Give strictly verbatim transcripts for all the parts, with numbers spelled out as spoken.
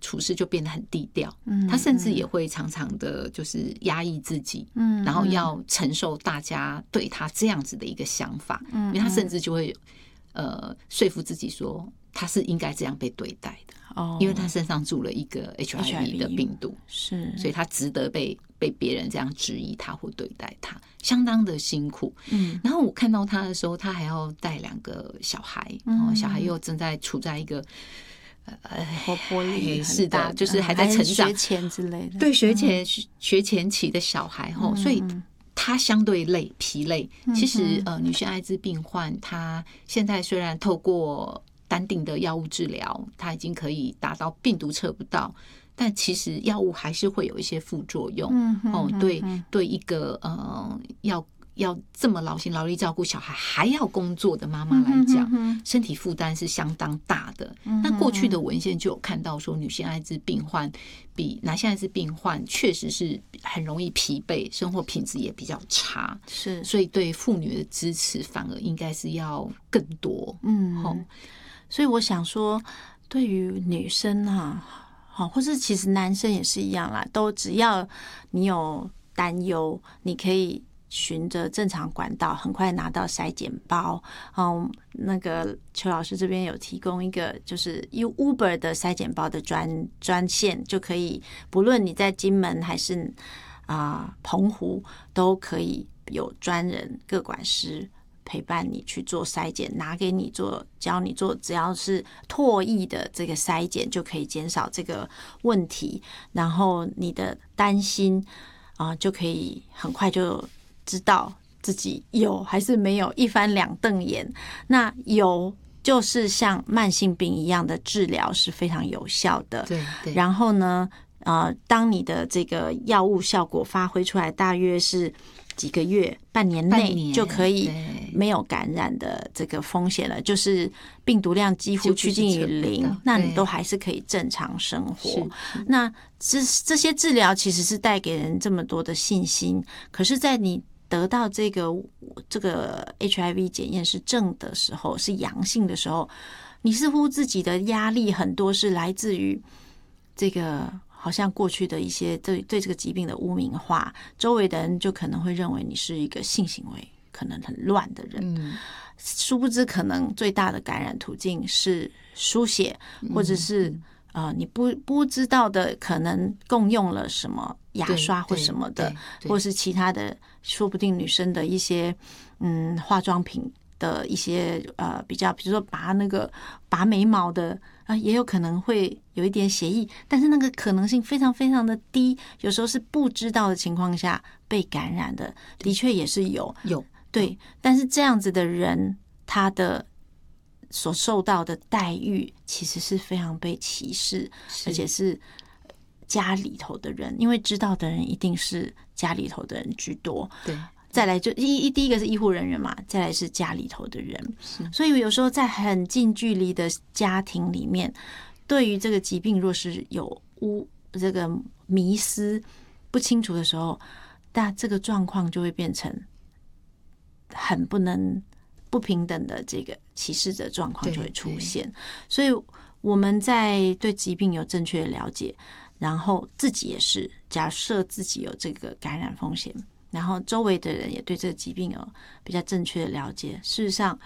处事就变得很低调，嗯，他甚至也会常常的就是压抑自己，嗯，然后要承受大家对他这样子的一个想法，嗯，因为他甚至就会呃说服自己说他是应该这样被对待的，哦，因为他身上住了一个 H I V 的病毒，是，所以他值得被被别人这样质疑他或对待他，相当的辛苦。嗯，然后我看到他的时候，他还要带两个小孩，嗯，小孩又正在处在一个。 呃，活泼力是的，就是还在成长， 学前之类的， 对，学前、嗯、学前期的小孩后，嗯，所以他相对累、疲累。嗯，其实呃，女性艾滋病患，她现在虽然透过单定的药物治疗，她已经可以达到病毒测不到，但其实药物还是会有一些副作用。嗯，哦，对，对一个呃要。要这么劳心劳力照顾小孩还要工作的妈妈来讲，嗯哼哼，身体负担是相当大的。嗯，那过去的文献就有看到说，女性艾滋病患比男性艾滋病患确实是很容易疲惫，生活品质也比较差。是，所以对妇女的支持反而应该是要更多。嗯， 哦，所以我想说，对于女生啊，好，或是其实男生也是一样啦，都只要你有担忧，你可以循着正常管道很快拿到筛检包。嗯，那个邱老师这边有提供一个就是 Uber 的筛检包的专专线，就可以不论你在金门还是啊、呃、澎湖，都可以有专人个管师陪伴你去做筛检，拿给你做，教你做，只要是唾液的这个筛检就可以减少这个问题，然后你的担心啊、呃、就可以很快就知道自己有还是没有，一翻两瞪眼。那有就是像慢性病一样的治疗是非常有效的。对对。然后呢，呃，当你的这个药物效果发挥出来，大约是几个月、半年内就可以没有感染的这个风险了，就是病毒量几乎趋近于零，那你都还是可以正常生活。那这这些治疗其实是带给人这么多的信心，可是，在你得到这个这个 H I V 检验是正的时候，是阳性的时候，你似乎自己的压力很多是来自于这个好像过去的一些对对这个疾病的污名化，周围的人就可能会认为你是一个性行为可能很乱的人，嗯，殊不知可能最大的感染途径是输血，或者是、嗯呃，你不不知道的可能共用了什么牙刷或什么的，或是其他的，说不定女生的一些嗯化妆品的一些呃比较，比如说拔那个拔眉毛的啊、呃，也有可能会有一点血液，但是那个可能性非常非常的低，有时候是不知道的情况下被感染的，的确也是有有对，但是这样子的人，他的所受到的待遇其实是非常被歧视，而且是家里头的人，因为知道的人一定是家里头的人居多。对，再来就一第一个是医护人员嘛，再来是家里头的人。所以有时候在很近距离的家庭里面，对于这个疾病若是有污这个迷思不清楚的时候，那这个状况就会变成很不能不平等的这个歧视的状况就会出现。所以我们在对疾病有正确的了解，然后自己也是假设自己有这个感染风险，然后周围的人也对这个疾病有比较正确的了解，事实上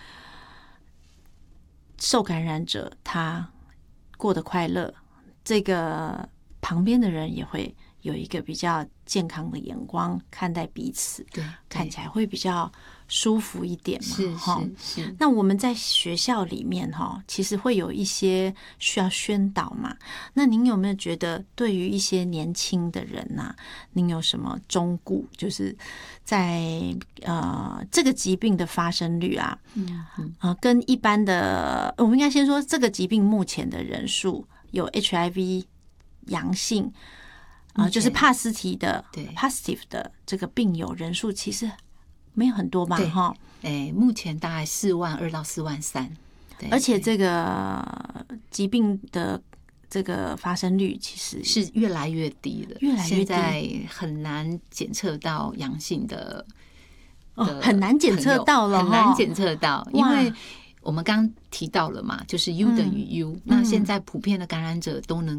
受感染者他过得快乐，这个旁边的人也会有一个比较健康的眼光看待彼此，对，看起来会比较舒服一点嘛。是是是。那我们在学校里面哈，其实会有一些需要宣导嘛。那您有没有觉得，对于一些年轻的人呐、啊，您有什么忠告？就是在呃这个疾病的发生率啊，嗯嗯、呃，跟一般的，我们应该先说这个疾病目前的人数有 H I V 阳性。啊、呃，就是帕斯提的 positive 的这个病友人数其实没有很多吧？哈， 哎，目前大概四万二到四万三， 而且这个疾病的这个发生率其实是越来越低了， 越来越低， 现在很难检测到阳性的， 哦，很难检测到了， 很难检测到，因为我们刚刚提到了嘛，就是 U 等于 U，、嗯、那现在普遍的感染者都能